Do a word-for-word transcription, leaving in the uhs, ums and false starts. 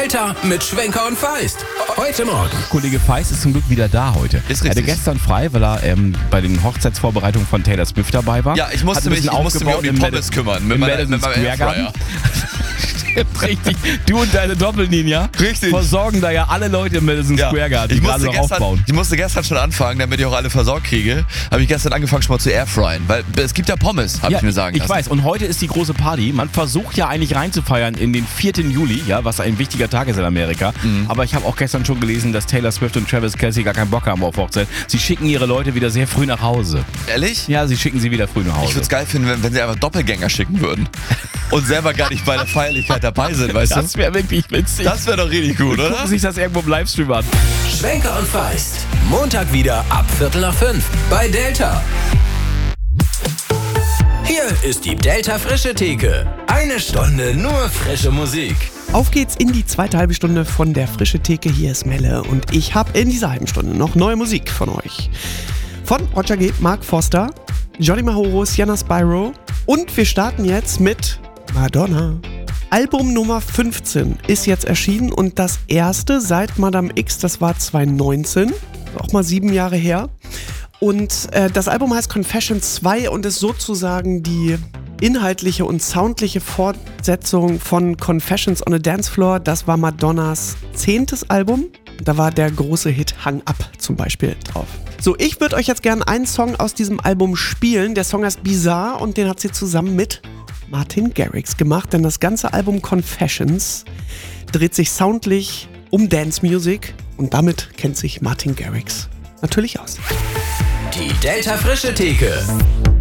Delta mit Schwenker und Feist. Heute Morgen. Kollege Feist ist zum Glück wieder da heute. Ist er hatte richtig. gestern frei, weil er ähm, bei den Hochzeitsvorbereitungen von Taylor Swift dabei war. Ja, ich musste, Hat ein mich, bisschen ich musste mich um die aufgebaut Pommes im kümmern. Mit, im meiner, Madison mit meinem Square Garden. Airfryer. Richtig. Du und deine Doppelninja Richtig. versorgen da ja alle Leute im Madison Ja. Square Garden, die Ich gerade musste, noch aufbauen. gestern, ich musste gestern schon anfangen, damit ich auch alle versorgt kriege. Habe ich gestern angefangen schon mal zu airfryen. Weil es gibt ja Pommes, habe Ja, ich mir sagen ich lassen. weiß. Und heute ist die große Party. Man versucht ja eigentlich reinzufeiern in den vierten Juli, ja, was ein wichtiger Tag ist in Amerika. Mhm. Aber ich habe auch gestern schon gelesen, dass Taylor Swift und Travis Kelce gar keinen Bock haben auf Hochzeit. Sie schicken ihre Leute wieder sehr früh nach Hause. Ehrlich? Ja, sie schicken sie wieder früh nach Ich Hause. würde es geil finden, wenn, wenn sie einfach Doppelgänger schicken würden. Und selber gar nicht bei der Feierlichkeit dabei sind, weißt Das du? wäre wirklich witzig. Das wäre doch richtig gut, oder? Gucken sich das irgendwo im Livestream an. Schwenker und Feist. Montag wieder ab Viertel nach fünf bei Delta. Hier ist die Delta Frische Theke. Eine Stunde nur frische Musik. Auf geht's in die zweite halbe Stunde von der Frische Theke. Hier ist Melle und ich habe in dieser halben Stunde noch neue Musik von euch. Von Roger G., Mark Foster, Johnny Mahoro, Sienna Spyro und wir starten jetzt mit Madonna. Album Nummer fünfzehn ist jetzt erschienen und das erste seit Madame X, das war zwanzig neunzehn, auch mal sieben Jahre her. Und äh, das Album heißt Confessions zwei und ist sozusagen die inhaltliche und soundliche Fortsetzung von Confessions on a Dance Floor. Das war Madonnas zehntes Album. Da war der große Hit Hang Up zum Beispiel drauf. So, ich würde euch jetzt gerne einen Song aus diesem Album spielen. Der Song heißt Bizarre und den hat sie zusammen mit Martin Garrix gemacht, denn das ganze Album Confessions dreht sich soundlich um Dance Music und damit kennt sich Martin Garrix natürlich aus. Die Delta Frische Theke.